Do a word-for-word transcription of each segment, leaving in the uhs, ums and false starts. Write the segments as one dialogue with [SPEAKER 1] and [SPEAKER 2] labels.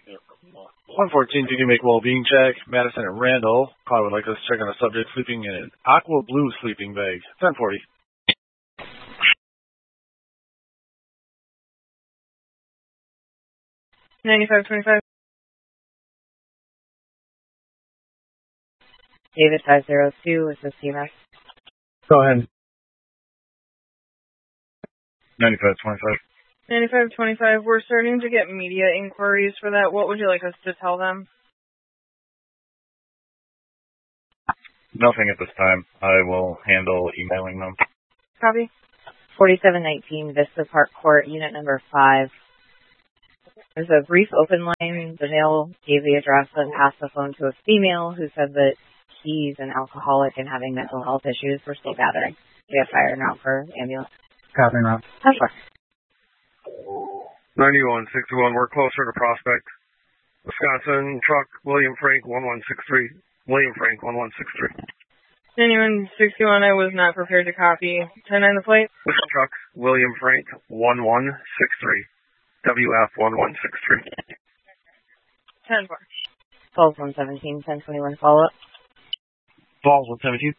[SPEAKER 1] one fourteen, did you make well-being check? Madison and Randall. Caller would like us to check on a subject sleeping in an aqua blue sleeping bag. ten forty.
[SPEAKER 2] ninety-five twenty-five.
[SPEAKER 3] David five zero two, is this C M S?
[SPEAKER 4] Go ahead.
[SPEAKER 1] ninety-five twenty-five.
[SPEAKER 2] ninety-five twenty-five. We're starting to get media inquiries for that. What would you like us to tell them?
[SPEAKER 1] Nothing at this time. I will handle emailing them.
[SPEAKER 2] Copy.
[SPEAKER 3] forty-seven nineteen, Vista Park Court, unit number five. There's a brief open line. The male gave the address and passed the phone to a female who said that he's an alcoholic and having mental health issues for state gathering. We have fire now for ambulance.
[SPEAKER 4] Copy, Rob.
[SPEAKER 3] ten four.
[SPEAKER 5] ninety-one sixty-one, we're closer to Prospect, Wisconsin. Truck, William Frank, one one six three. William Frank, one one six three.
[SPEAKER 2] ninety-one sixty-one, I was not prepared to copy. ten nine the plate.
[SPEAKER 5] This truck, William Frank, one one six three. W F one one six three.
[SPEAKER 2] ten four.
[SPEAKER 3] Falls one seventeen, ten twenty-one follow-up.
[SPEAKER 4] Falls one seventeen.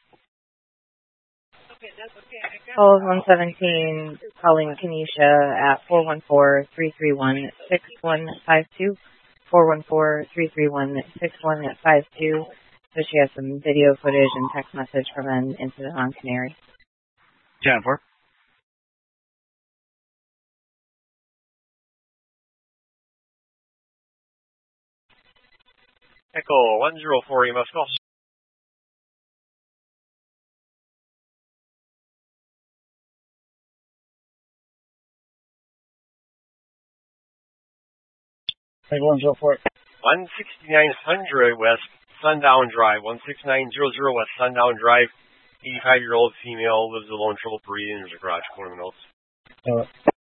[SPEAKER 3] Falls one seventeen, calling Kenesha at four one four, three three one, six one five two. four one four, three three one, six one five two. So she has some video footage and text message from an incident on Canary.
[SPEAKER 4] ten four.
[SPEAKER 6] Echo one zero four, you must call.
[SPEAKER 4] Take one zero four.
[SPEAKER 6] one sixty-nine hundred West Sundown Drive, one six nine zero zero West Sundown Drive. eighty-five-year-old female, lives alone, trouble breathing. There's a garage, corner of the notes.
[SPEAKER 4] Uh,